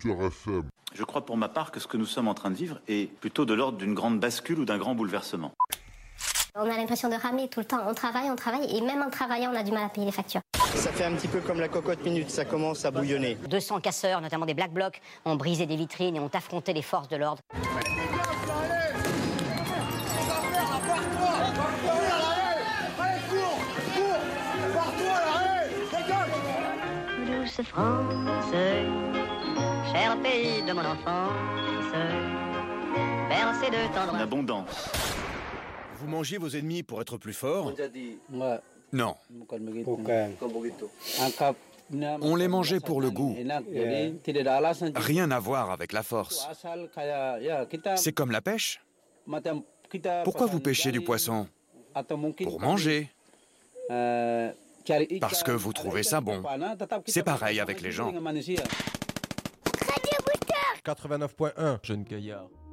auditeurs FM. Je crois pour ma part que ce que nous sommes en train de vivre est plutôt de l'ordre d'une grande bascule ou d'un grand bouleversement. On a l'impression de ramer tout le temps. On travaille, et même en travaillant, on a du mal à payer les factures. Ça fait un petit peu comme la cocotte minute, ça commence à bouillonner. 200 casseurs, notamment des Black Blocs, ont brisé des vitrines et ont affronté les forces de l'ordre. Douce France, cher pays de mon enfance, bercé de tendresse. En abondance. Vous mangez vos ennemis pour être plus fort? Non. On les mangeait pour le goût. Rien à voir avec la force. C'est comme la pêche. Pourquoi vous pêchez du poisson? Pour manger. Parce que vous trouvez ça bon. C'est pareil avec les gens. 89.1 Jeune Gaillard.